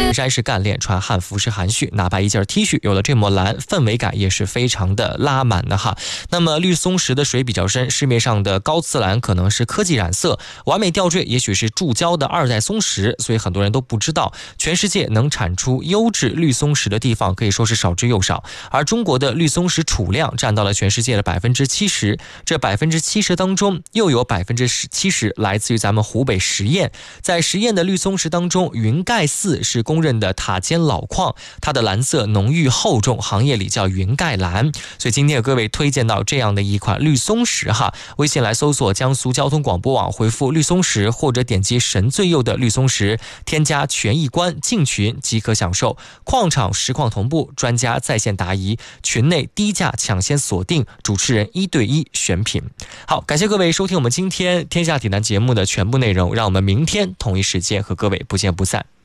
衫是干练，穿汉服是含蓄，哪怕一件 T 恤有了这抹蓝，氛围感也是非常的拉满的哈。那么绿松石的水比较深，市面上的高次蓝可能是科技染色，完美吊坠也许是注胶的2代松石，所以很多人都不知道，全世界能产出优质绿松石的地方可以说是少之又少，而中国的绿松石储量占到了全世界的70%，这70%当中又有70%来自于咱们湖北十堰。在十堰的绿松石当中，云盖4是公认的塔尖老矿，它的蓝色浓郁厚重，行业里叫云盖蓝。所以今天给各位推荐到这样的一款绿松石哈，微信来搜索江苏交通广播网，回复绿松石或者点击神最右的绿松石，添加权益观进群即可享受矿场实况同步，专家在线答疑，群内低价抢先锁定，主持人1对1选品。好，感谢各位收听我们今天天下体坛节目的全部内容，让我们明天同一时间和各位不见不散。